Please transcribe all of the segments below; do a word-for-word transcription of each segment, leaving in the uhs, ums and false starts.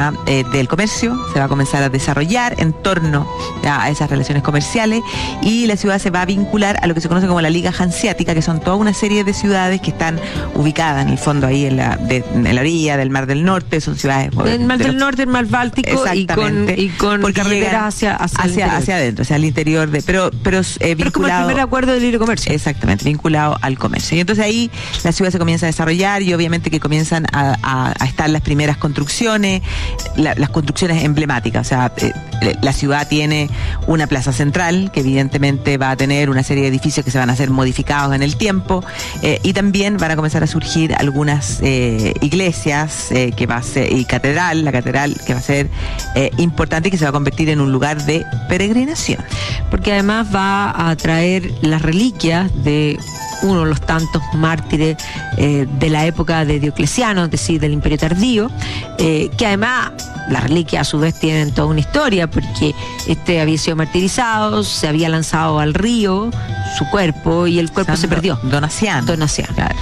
¿ah? eh, del comercio, se va a comenzar a desarrollar en torno a, a esas relaciones comerciales, y la ciudad se va a vincular a lo que se conoce como la Liga Hanseática, que son toda una serie de ciudades que están ubicadas en el fondo ahí en la, de, en la orilla del Mar del Norte. Son ciudades el Mar del Norte, el Mar Báltico, y con, y con carreteras hacia hacia, hacia, hacia adentro, hacia el interior de, pero pero, eh, pero como el primer acuerdo de libre comercio. Exactamente, vinculado al comercio. Y entonces ahí la ciudad se comienza a desarrollar, y obviamente que comienzan a, a, a estar las primeras construcciones, la, las construcciones emblemáticas. O sea, eh, la ciudad tiene una plaza central que evidentemente va a tener una serie de edificios que se van a ser modificados en el tiempo, eh, y también van a comenzar a surgir algunas eh, iglesias eh, que va a ser, y catedral, la catedral que va a ser eh, importante y que se va a convertir en un lugar de peregrinación. Porque además va a traer las reliquias de uno de los tantos mártires eh, de la época de Diocleciano, es decir, del Imperio Tardío, eh, que además las reliquias a su vez tienen toda una historia, porque este había sido martirizado, se había lanzado al río su cuerpo, y el cuerpo Santo, se perdió. Donaciano. Donaciano. Claro.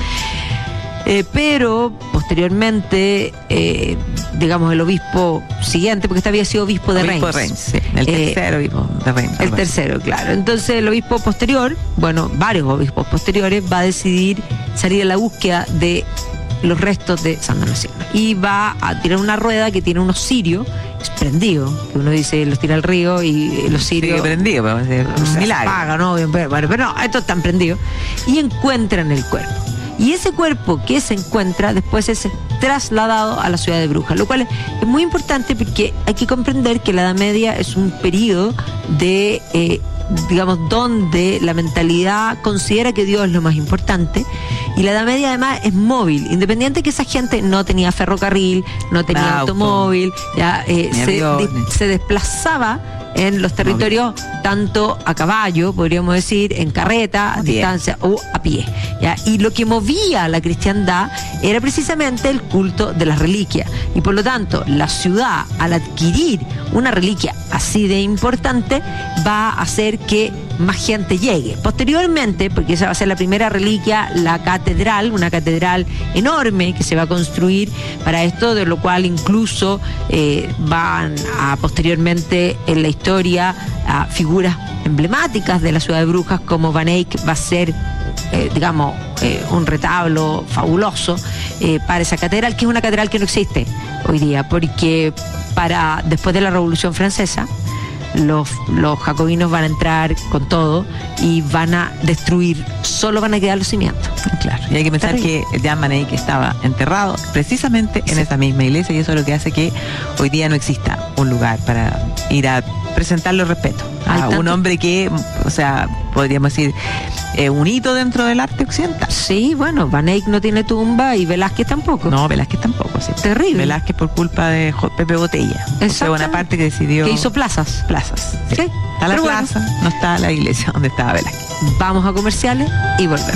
Eh, pero posteriormente, eh, digamos, el obispo siguiente, porque este había sido obispo de obispo Reims. De Reims, sí. El tercero eh, obispo de Reims. El tercero, claro. Entonces el obispo posterior, bueno, varios obispos posteriores, va a decidir salir a la búsqueda de los restos de San Donaciano, y va a tirar una rueda que tiene unos cirios prendidos, que uno dice los tira al río y los cirios... Sigue prendido, pero es un milagro. Se apaga, ¿no? Bueno, pero no, estos están prendidos, y encuentran el cuerpo. Y ese cuerpo que se encuentra después es trasladado a la ciudad de Brujas, lo cual es muy importante, porque hay que comprender que la Edad Media es un periodo de, eh, digamos, donde la mentalidad considera que Dios es lo más importante, y la Edad Media además es móvil, independiente que esa gente no tenía ferrocarril, no tenía Auto, automóvil, ya eh, se, de, se desplazaba en los territorios tanto a caballo, podríamos decir, en carreta, a distancia o a pie, ¿ya? Y lo que movía a la cristiandad era precisamente el culto de las reliquias, y por lo tanto la ciudad, al adquirir una reliquia así de importante, va a hacer que más gente llegue. Posteriormente, porque esa va a ser la primera reliquia, la catedral, una catedral enorme que se va a construir para esto, de lo cual incluso eh, van a posteriormente en la historia a figuras emblemáticas de la ciudad de Brujas, como Van Eyck va a ser eh, digamos eh, un retablo fabuloso eh, para esa catedral, que es una catedral que no existe hoy día, porque para después de la Revolución Francesa Los, los jacobinos van a entrar con todo y van a destruir, solo van a quedar los cimientos. Claro, y hay que pensar que Jean Van Eyck estaba enterrado precisamente en sí. esa misma iglesia, y eso es lo que hace que hoy día no exista un lugar para ir a presentarle respeto a un hombre que, o sea, podríamos decir, eh, un hito dentro del arte occidental. Sí, bueno, Van Eyck no tiene tumba y Velázquez tampoco. No, Velázquez tampoco, sí. Terrible. Velázquez por culpa de Pepe Botella. Exacto. Una parte que decidió... Que hizo plazas. Plazas. Sí. sí. Está la Pero plaza, bueno, no está la iglesia donde estaba Velázquez. Vamos a comerciales y volvemos.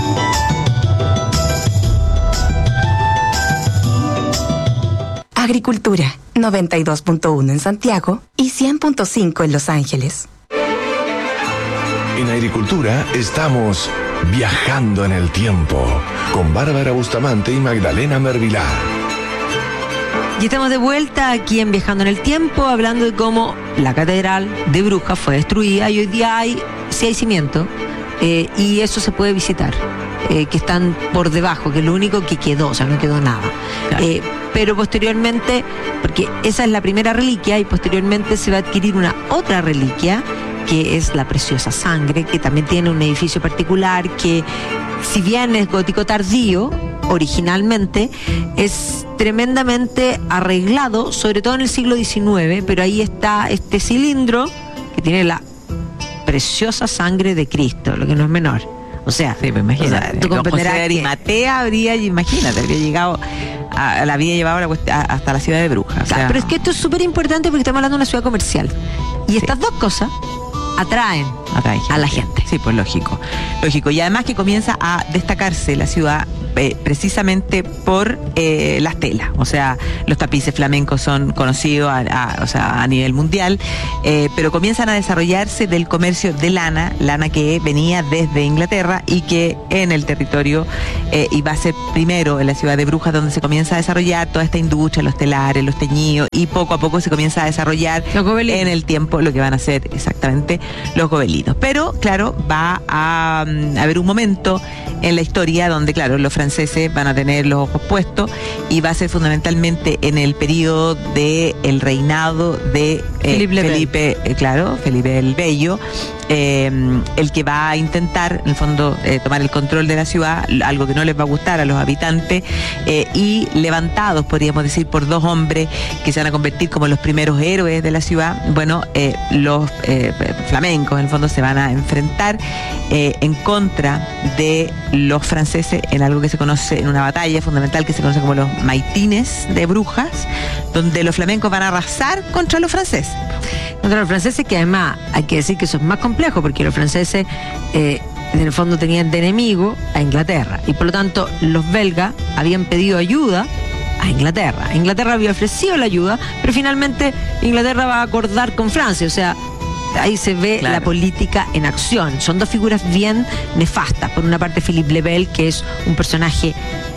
Agricultura, noventa y dos punto uno en Santiago y cien punto cinco en Los Ángeles. En Agricultura estamos viajando en el tiempo con Bárbara Bustamante y Magdalena Mervilá. Y estamos de vuelta aquí en Viajando en el Tiempo, hablando de cómo la catedral de Brujas fue destruida y hoy día hay, sí hay cimiento, eh, y eso se puede visitar. Eh, que están por debajo, que es lo único que quedó, o sea, no quedó nada. Claro. Eh, pero posteriormente, porque esa es la primera reliquia, y posteriormente se va a adquirir una otra reliquia, que es la preciosa sangre, que también tiene un edificio particular, que si bien es gótico tardío, originalmente es tremendamente arreglado, sobre todo en el siglo diecinueve, pero ahí está este cilindro que tiene la preciosa sangre de Cristo, lo que no es menor. O sea, sí, pues imagínate, o sea, tú comprenderás José de Arimatea habría, imagínate, habría llegado, a, la había llevado a la, a, hasta la ciudad de Brujas. O sea, pero es que esto es súper importante porque estamos hablando de una ciudad comercial. Y sí. estas dos cosas atraen, atraen a la gente. Sí, pues lógico. Lógico. Y además que comienza a destacarse la ciudad eh, precisamente por eh, las telas. O sea, los tapices flamencos son conocidos a, a, o sea, a nivel mundial, eh, pero comienzan a desarrollarse del comercio de lana, lana que venía desde Inglaterra y que en el territorio eh, iba a ser primero en la ciudad de Brujas donde se comienza a desarrollar toda esta industria, los telares, los teñidos, y poco a poco se comienza a desarrollar en el tiempo lo que van a ser exactamente los gobelinos. Pero, claro, va a, um, a haber un momento en la historia donde, claro, los franceses van a tener los ojos puestos y va a ser fundamentalmente en el periodo del reinado de eh, Felipe, Felipe eh, claro, Felipe el Bello, eh, el que va a intentar, en el fondo, eh, tomar el control de la ciudad, algo que no les va a gustar a los habitantes, eh, y levantados, podríamos decir, por dos hombres que se van a convertir como los primeros héroes de la ciudad. Bueno, eh, los eh, flamencos, en el fondo, se van a enfrentar eh, en contra de los franceses en algo que se conoce, en una batalla fundamental que se conoce como los maitines de Brujas, donde los flamencos van a arrasar contra los franceses. Contra los franceses, que además hay que decir que eso es más complejo, porque los franceses eh, en el fondo tenían de enemigo a Inglaterra, y por lo tanto los belgas habían pedido ayuda a Inglaterra. Inglaterra había ofrecido la ayuda, pero finalmente Inglaterra va a acordar con Francia. O sea, ahí se ve claro. La política en acción. Son dos figuras bien nefastas. Por una parte, Philippe le Bel, que es un personaje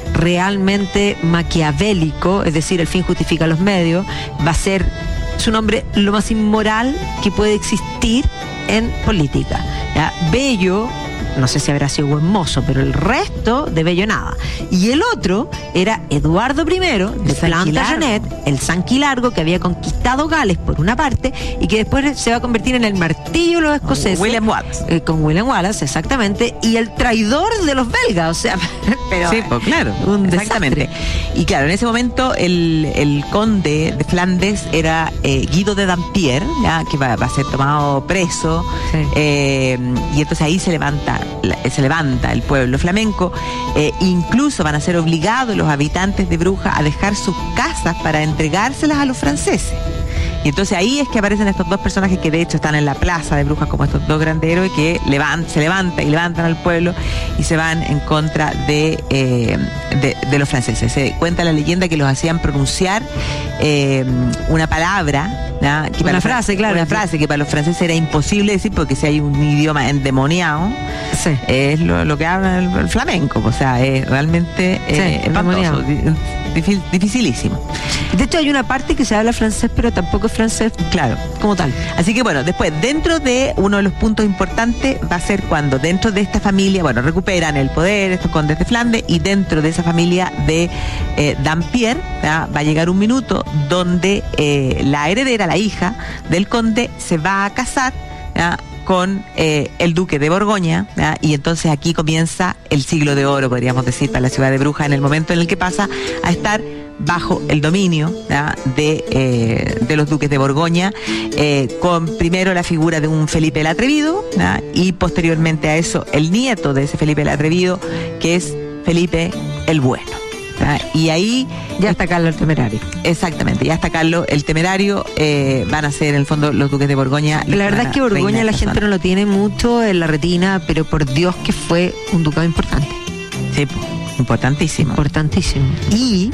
realmente maquiavélico, es decir, el fin justifica los medios. Va a ser su nombre lo más inmoral que puede existir en política. ¿Ya? Bello, no sé si habrá sido buen mozo, pero el resto de Bello nada. Y el otro era Eduardo primero de Plantagenet, el Sanquilargo, que había conquistado Gales por una parte y que después se va a convertir en el martillo de los escoceses. William Wallace. Eh, con William Wallace, exactamente. Y el traidor de los belgas, o sea, pero... Sí, pues claro, un exactamente. Desastre. Y claro, en ese momento el, el conde de Flandes era eh, Guido de Dampierre, ¿ya? Que va, va a ser tomado preso. Sí. Eh, y entonces ahí se levanta se levanta el pueblo flamenco, eh, incluso van a ser obligados los habitantes de Brujas a dejar sus casas para entregárselas a los franceses. Y entonces ahí es que aparecen estos dos personajes que de hecho están en la plaza de Brujas como estos dos grandes héroes que levant, se levantan y levantan al pueblo y se van en contra de, eh, de, de los franceses. Se cuenta la leyenda que los hacían pronunciar eh, una palabra, ¿no? Que una para frase, claro. Una frase que para los franceses era imposible decir porque si hay un idioma endemoniado, sí. es lo, lo que habla el, el flamenco. O sea, es realmente eh, sí, espantoso, difícil, dificilísimo. De hecho hay una parte que se habla francés, pero tampoco es francés, claro, como tal. Así que bueno, después, dentro de uno de los puntos importantes va a ser cuando dentro de esta familia, bueno, recuperan el poder estos condes de Flandes, y dentro de esa familia de eh, Dampierre, ¿ya? Va a llegar un minuto donde eh, la heredera, la hija del conde, se va a casar, ¿ya? Con eh, el duque de Borgoña, ¿ya? Y entonces aquí comienza el siglo de oro, podríamos decir, para la ciudad de Brujas, en el momento en el que pasa a estar bajo el dominio, ¿ya? de, eh, de los duques de Borgoña, eh, con primero la figura de un Felipe el Atrevido, ¿ya? Y posteriormente a eso el nieto de ese Felipe el Atrevido, que es Felipe el Bueno. ¿Ya? Y ahí ya está Carlos el Temerario. Exactamente, ya está Carlos el Temerario. Eh, van a ser en el fondo los duques de Borgoña. La verdad es que Borgoña la gente no lo tiene mucho en la retina, pero por Dios que fue un ducado importante. Sí, importantísimo. Importantísimo. Y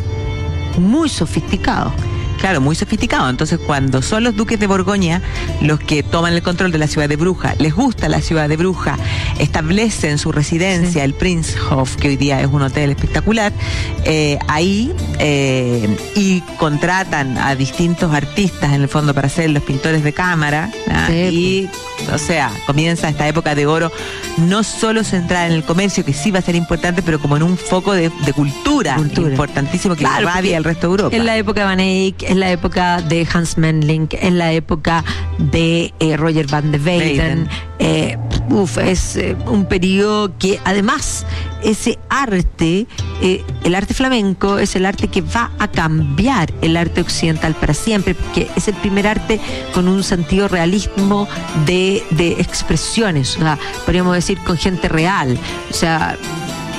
muy sofisticado. Claro, muy sofisticado. Entonces, cuando son los duques de Borgoña los que toman el control de la ciudad de Brujas, les gusta la ciudad de Brujas, establecen su residencia, sí. el Prinzhof, que hoy día es un hotel espectacular, eh, ahí, eh, y contratan a distintos artistas, en el fondo, para ser los pintores de cámara, ¿no? Sí. Y, o sea, comienza esta época de oro, no solo centrada en el comercio, que sí va a ser importante, pero como en un foco de, de cultura, cultura importantísimo que claro, irradia al resto de Europa. En la época de Van Eyck, es la época de Hans Memling, es la época de eh, Roger van de Weyden. Eh, uf, es eh, un periodo que además ese arte, eh, el arte flamenco es el arte que va a cambiar el arte occidental para siempre, porque es el primer arte con un sentido realismo de, de expresiones, o sea, podríamos decir con gente real, o sea,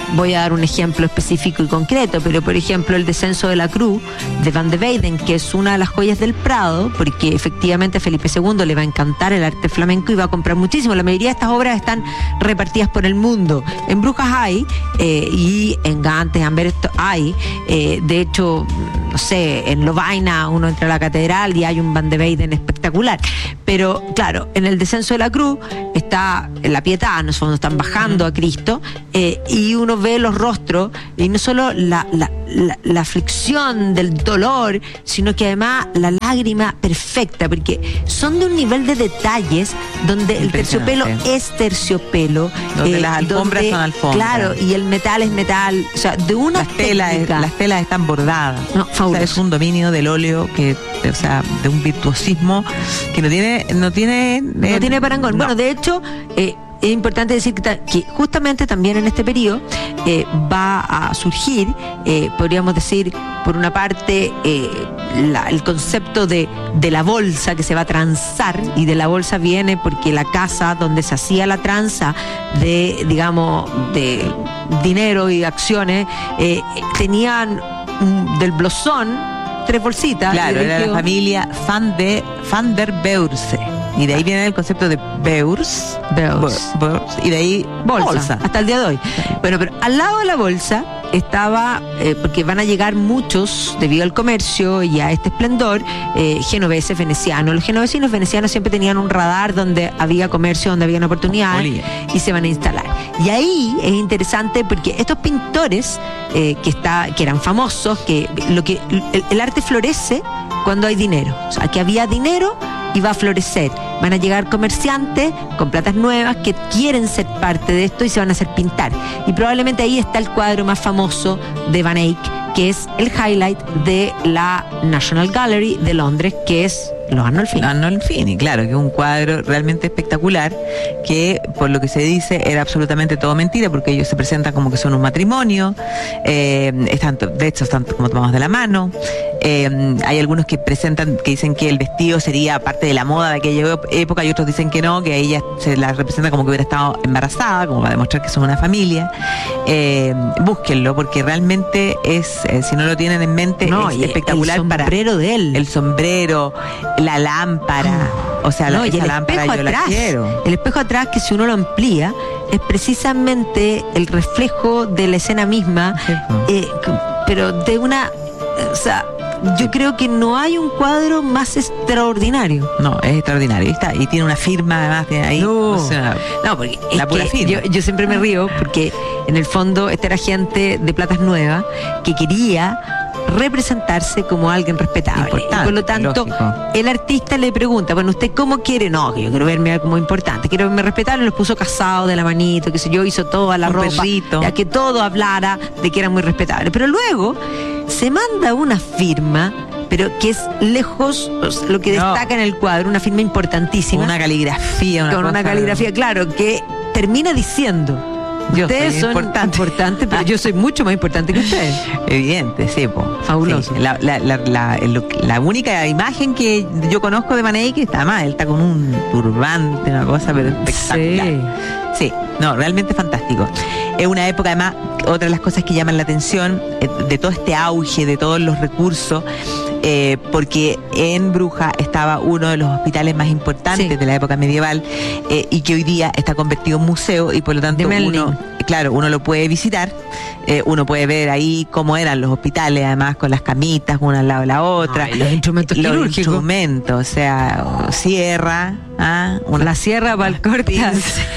voy a dar un ejemplo específico y concreto, pero por ejemplo el descenso de la cruz de Van de Weyden, que es una de las joyas del Prado, porque efectivamente a Felipe segundo le va a encantar el arte flamenco y va a comprar muchísimo. La mayoría de estas obras están repartidas por el mundo. En Brujas hay, eh, y en Gante, en Amberes hay, eh, de hecho, no sé, en Lovaina uno entra a la catedral y hay un Van de Weyden espectacular. Pero claro, en el descenso de la cruz está en la Pietà, no cuando están bajando a Cristo, eh, y uno ve los rostros, y no solo la, la, la, la aflicción del dolor, sino que además la lágrima perfecta, porque son de un nivel de detalles donde el terciopelo es terciopelo, donde eh, las alfombras donde, son alfombras, claro, y el metal es metal, o sea, de una las telas, técnica. las telas están bordadas. No, o sea, fabuloso. es un dominio del óleo que, o sea, de un virtuosismo que no tiene, no tiene, eh, no tiene parangón. no. Bueno, de hecho, eh, es importante decir que, ta- que justamente también en este periodo eh, va a surgir, eh, podríamos decir, por una parte, eh, la- el concepto de, de la bolsa que se va a transar, y de la bolsa viene porque la casa donde se hacía la tranza de, digamos, de dinero y acciones, eh, tenían mm, del blosón tres bolsitas. Claro, y era la dirigió- familia Van, de, Van der Beurse. Y de ahí viene el concepto de Beurs. Beurs. Beurs, y de ahí Bolsa, bolsa. hasta el día de hoy. Bueno, pero al lado de la bolsa estaba, eh, porque van a llegar muchos, debido al comercio y a este esplendor, eh, genoveses, venecianos. Los genoveses y los venecianos siempre tenían un radar donde había comercio, donde había oportunidades, Olía. y se van a instalar. Y ahí es interesante porque estos pintores eh, que, está, que eran famosos, que, lo que el, el arte florece cuando hay dinero. O sea, que había dinero y va a florecer. Van a llegar comerciantes con platas nuevas que quieren ser parte de esto y se van a hacer pintar. Y probablemente ahí está el cuadro más famoso de Van Eyck, que es el highlight de la National Gallery de Londres, que es Los Arnolfini. Arnolfini, claro, que es un cuadro realmente espectacular, que por lo que se dice era absolutamente todo mentira, porque ellos se presentan como que son un matrimonio, eh, están, de hecho están como tomados de la mano. Eh, hay algunos que presentan, que dicen que el vestido sería parte de la moda de aquella época, y otros dicen que no, que a ella se la representa como que hubiera estado embarazada, como para demostrar que son una familia. Eh, búsquenlo, porque realmente es, eh, si no lo tienen en mente, No, es y espectacular. el para sombrero de él. el sombrero, la lámpara, o sea, No, la, y esa el lámpara espejo yo atrás, la quiero. el espejo atrás, que si uno lo amplía, es precisamente el reflejo de la escena misma, Sí, po. eh, c- pero de una, o sea, yo creo que no hay un cuadro más extraordinario. No, es extraordinario. Y, está, y tiene una firma además de ahí. No. O sea, No, porque La es pura que firma. yo, yo siempre me río porque en el fondo esta era gente de platas nuevas que quería representarse como alguien respetable. Importante, Y por lo tanto, lógico. el artista le pregunta, bueno, ¿usted cómo quiere? No, que yo quiero verme como importante, quiero verme respetable, los puso casado de la manito, qué sé yo, hizo toda la Un ropa, perrito. ya que todo hablara de que era muy respetable. Pero luego se manda una firma, pero que es lejos, o sea, lo que No. destaca en el cuadro, una firma importantísima, una caligrafía, una con una cosa- caligrafía, claro, que termina diciendo: Yo ustedes soy son importante. importantes, pero yo soy mucho más importante que ustedes. Evidente, sí, po. Fabuloso. Sí. La, la, la, la, el- la única imagen que yo conozco de Van Eyck está más, él está con un turbante, una cosa pero espectacular. Sí, no, realmente fantástico. Es una época, además, otra de las cosas que llaman la atención, eh, de todo este auge, de todos los recursos, eh, porque en Brujas estaba uno de los hospitales más importantes Sí. de la época medieval, eh, y que hoy día está convertido en museo, y por lo tanto De Melnik. uno, claro, uno lo puede visitar, eh, uno puede ver ahí cómo eran los hospitales, además con las camitas una al lado de la otra. Ay, los instrumentos los quirúrgicos. instrumentos, o sea, sierra, ¿ah? una La sierra Valcorta.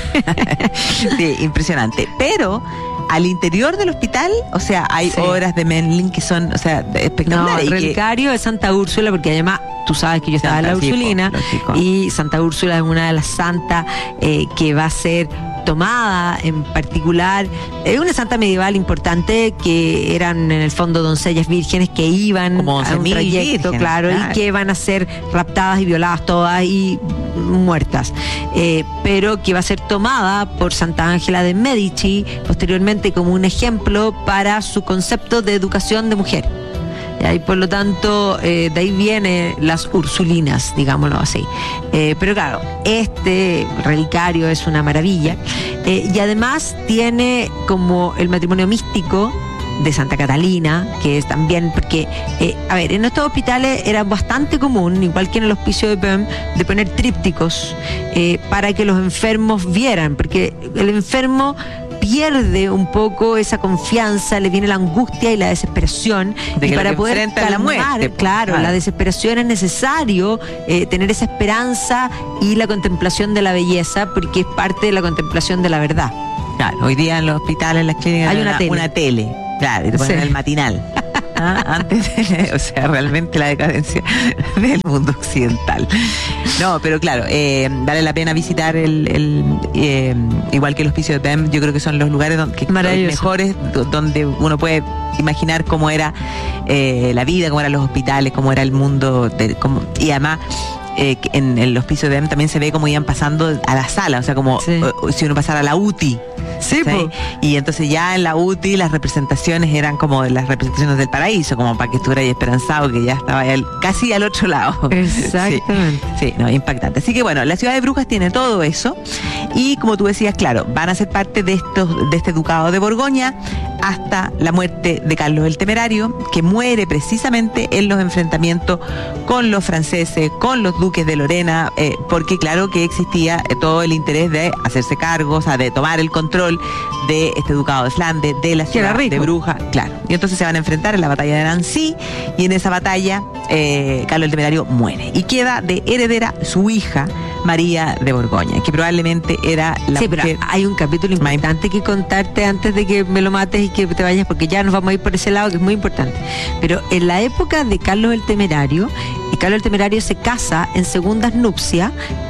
sí, impresionante. Pero al interior del hospital, o sea, hay Sí. obras de Melnik que son, o sea, No, espectaculares. el y que- relicario de Santa Úrsula, porque además tú sabes que yo estaba en la Santa, sí, po, Ursulina, lógico. y Santa Úrsula es una de las santas eh, que va a ser tomada en particular. Es una santa medieval importante, que eran en el fondo doncellas vírgenes que iban Como a un once mil trayecto, vírgenes, claro, claro. y que van a ser raptadas y violadas todas y muertas, eh, pero que va a ser tomada por Santa Ángela de Medici posteriormente como un ejemplo para su concepto de educación de mujer. Y por lo tanto, eh, de ahí vienen las ursulinas, digámoslo así. Eh, pero claro, este relicario es una maravilla. Eh, y además tiene como el matrimonio místico de Santa Catalina, que es también, porque, eh, a ver, en estos hospitales era bastante común, igual que en el hospicio de Böhm, de poner trípticos eh, para que los enfermos vieran, porque el enfermo pierde un poco esa confianza, le viene la angustia y la desesperación, de y que para poder enfrenta la calmar, muerte, pues, claro, claro, la desesperación es necesario eh, tener esa esperanza y la contemplación de la belleza, porque es parte de la contemplación de la verdad. Claro, hoy día en los hospitales, en las clínicas, hay una, una, tele. una tele. Claro, y te ponen sí. el matinal. ¿Ah? Antes de, o sea, realmente la decadencia del mundo occidental. No, pero claro, eh, vale la pena visitar el, el eh, igual que el hospicio de Böhm. Yo creo que son los lugares donde, que, mejores donde uno puede imaginar cómo era eh, la vida, cómo eran los hospitales, cómo era el mundo de, cómo, y además eh, en el hospicio de Böhm también se ve cómo iban pasando a la sala, o sea, como sí. eh, si uno pasara a la U T I. Sí, ¿sí? Y entonces ya en la U T I las representaciones eran como las representaciones del paraíso, como para que estuviera ahí esperanzado que ya estaba el, casi al otro lado. Exactamente. Sí, sí, no, impactante. Así que bueno, la ciudad de Brujas tiene todo eso y como tú decías, claro, van a ser parte de estos, de este ducado de Borgoña hasta la muerte de Carlos el Temerario, que muere precisamente en los enfrentamientos con los franceses, con los duques de Lorena, eh, porque claro que existía eh, todo el interés de hacerse cargo, o sea, de tomar el control de este ducado de Flandes, de la ciudad de Brujas, claro. Y entonces se van a enfrentar en la batalla de Nancy, y en esa batalla eh, Carlos el Temerario muere y queda de heredera su hija María de Borgoña, que probablemente era la sí, mujer. Pero hay un capítulo importante que contarte antes de que me lo mates y que te vayas, porque ya nos vamos a ir por ese lado, que es muy importante. Pero en la época de Carlos el Temerario, y Carlos el Temerario se casa en segundas nupcias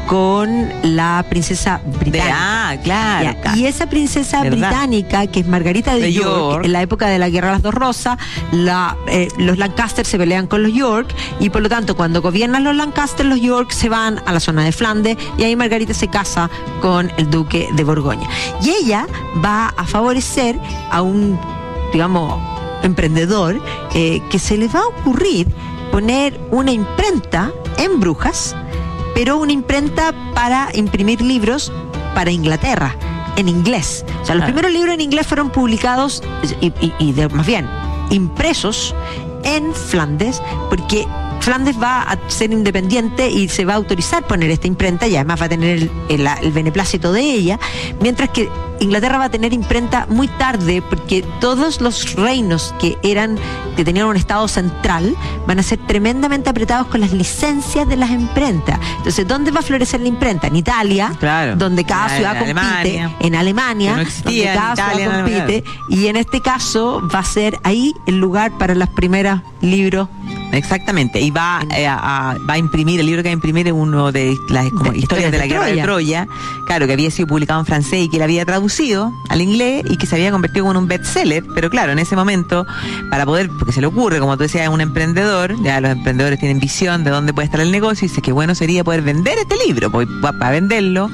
con la princesa británica. De, ah, claro. Ya, y esa princesa ¿verdad? británica, que es Margarita de, de York, York, en la época de la Guerra de las Dos Rosas, la, eh, los Lancaster se pelean con los York, y por lo tanto, cuando gobiernan los Lancaster, los York se van a la zona de Flandes, y ahí Margarita se casa con el duque de Borgoña. Y ella va a favorecer a un, digamos, emprendedor eh, que se le va a ocurrir poner una imprenta en Brujas, pero una imprenta para imprimir libros para Inglaterra, en inglés. O sea, los ah. primeros libros en inglés fueron publicados, y, y, y de, más bien, impresos en Flandes, porque Flandes va a ser independiente y se va a autorizar poner esta imprenta, y además va a tener el, el, el beneplácito de ella, mientras que Inglaterra va a tener imprenta muy tarde, porque todos los reinos que eran que tenían un estado central van a ser tremendamente apretados con las licencias de las imprentas. Entonces, ¿dónde va a florecer la imprenta? En Italia, claro, donde cada en ciudad compite, Alemania, en Alemania, no existía, donde cada Italia, ciudad compite, y en este caso va a ser ahí el lugar para los primeros libros. Exactamente, y va, eh, a, va a imprimir, el libro que va a imprimir es uno de las como de, historias de, de la Guerra Troya. de Troya, claro, que había sido publicado en francés y que él había traducido al inglés y que se había convertido en un bestseller, pero claro, en ese momento, para poder, porque se le ocurre, como tú decías, es un emprendedor, ya los emprendedores tienen visión de dónde puede estar el negocio, y dice que bueno sería poder vender este libro, pues, para venderlo,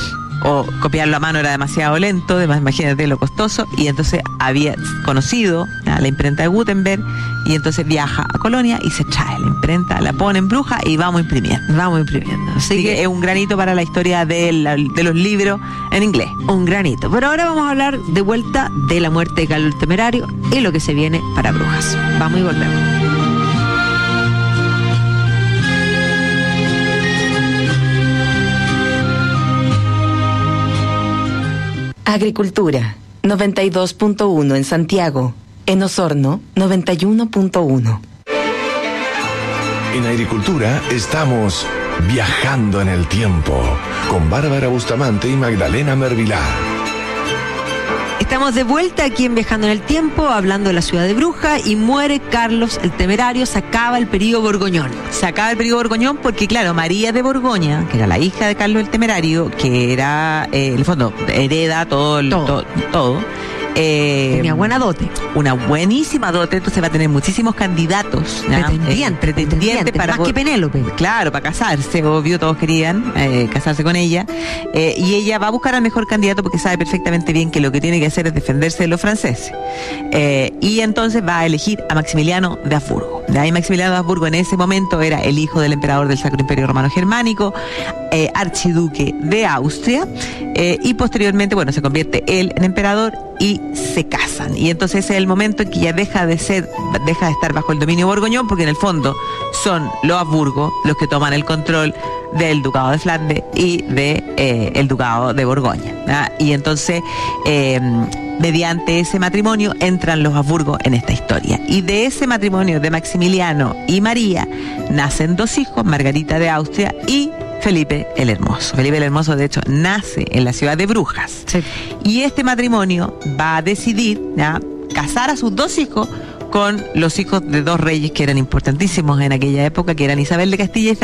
o copiarlo a mano era demasiado lento, además imagínate lo costoso, y entonces había conocido a la imprenta de Gutenberg, y entonces viaja a Colonia y se trae la imprenta, la pone en Brujas y vamos imprimiendo. Vamos imprimiendo. Así, Así que, que es un granito para la historia de, la, de los libros en inglés. Un granito. Pero ahora vamos a hablar de vuelta de la muerte de Carlos el Temerario y lo que se viene para Brujas. Vamos y volvemos. Agricultura, noventa y dos punto uno en Santiago. En Osorno, noventa y uno punto uno. En Agricultura estamos viajando en el tiempo con Bárbara Bustamante y Magdalena Mervilá. Estamos de vuelta aquí en Viajando en el Tiempo, hablando de la ciudad de Brujas, y muere Carlos el Temerario, se acaba el periodo Borgoñón. Se acaba el periodo Borgoñón porque, claro, María de Borgoña, que era la hija de Carlos el Temerario, que era, eh, en el fondo, hereda todo, el, todo. To, todo Eh, Tenía buena dote. Una buenísima dote, entonces va a tener muchísimos candidatos. ¿ya? Pretendientes, Eh, pretendientes más po- que Penélope. Claro, para casarse, obvio, todos querían eh, casarse con ella. Eh, y ella va a buscar al mejor candidato porque sabe perfectamente bien que lo que tiene que hacer es defenderse de los franceses. Eh, y entonces va a elegir a Maximiliano de Habsburgo. ¿ya? Y Maximiliano de Habsburgo en ese momento era el hijo del emperador del Sacro Imperio Romano Germánico, eh, archiduque de Austria, eh, y posteriormente, bueno, se convierte él en emperador y se casan. Y entonces ese es el momento en que ya deja de ser, deja de estar bajo el dominio borgoñón, porque en el fondo son los Habsburgo los que toman el control del Ducado de Flandes y de eh, el Ducado de Borgoña. ¿ya? Y entonces, eh, mediante ese matrimonio entran los Habsburgo en esta historia. Y de ese matrimonio de Maximiliano y María nacen dos hijos, Margarita de Austria y Felipe el Hermoso. Felipe el Hermoso, de hecho, nace en la ciudad de Brujas. Sí. Y este matrimonio va a decidir ¿ya? casar a sus dos hijos con los hijos de dos reyes que eran importantísimos en aquella época, que eran Isabel de Castilla y